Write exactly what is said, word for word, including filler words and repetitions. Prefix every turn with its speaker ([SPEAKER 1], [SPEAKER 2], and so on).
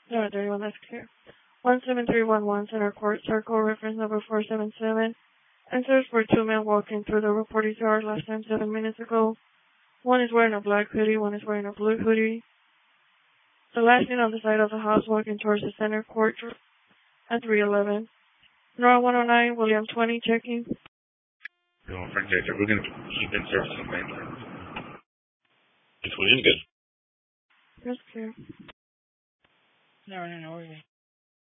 [SPEAKER 1] No, thirty-one, that's clear. one seven three one one, Center Court Circle, reference number four seven seven. Answers for two men walking through the reported yard last time seven minutes ago. One is wearing a black hoodie, one is wearing a blue hoodie. The last seen on the side of the house walking towards the center court at three eleven. Nora one oh nine, William twenty, checking.
[SPEAKER 2] No, Frank Jacob, we're going to keep in service on main. It's William, good.
[SPEAKER 1] That's clear.
[SPEAKER 3] No, no, no, we're good.